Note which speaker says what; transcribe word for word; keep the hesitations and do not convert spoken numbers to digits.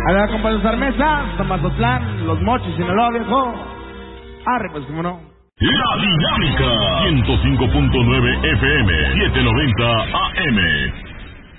Speaker 1: A ver, compa de Sarmesa, Tamazotlán, Los Mochis, Sinaloa, viejo. Arre, pues, cómo no.
Speaker 2: La Dinámica, ciento cinco punto nueve F M, setecientos noventa A M.